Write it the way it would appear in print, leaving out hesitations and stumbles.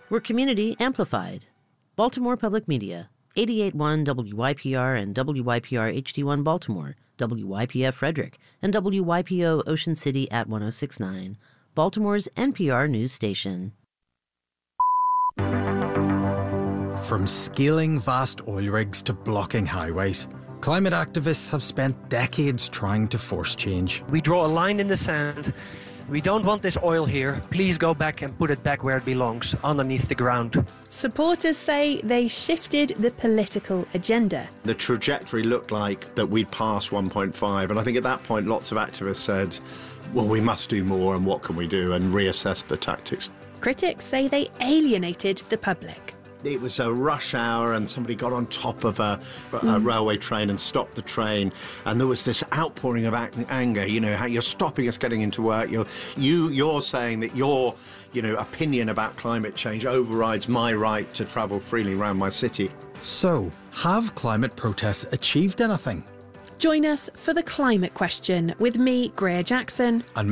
We're community amplified. Baltimore Public Media, 88.1 WYPR and WYPR HD1 Baltimore, WYPF Frederick, and WYPO Ocean City at 106.9, Baltimore's NPR news station. From scaling vast oil rigs to blocking highways, climate activists have spent decades trying to force change. We draw a line in the sand. We don't want this oil here. Please go back and put it back where it belongs, underneath the ground. Supporters say they shifted the political agenda. The trajectory looked like that we'd pass 1.5, and I think at that point lots of activists said, well, we must do more, and what can we do, and reassess the tactics. Critics say they alienated the public. It was a rush hour and somebody got on top of a railway train and stopped the train, and there was this outpouring of anger. You know, how you're stopping us getting into work. You're saying that your opinion about climate change overrides my right to travel freely around my city. So, have climate protests achieved anything? Join us for The Climate Question with me, Greer Jackson. And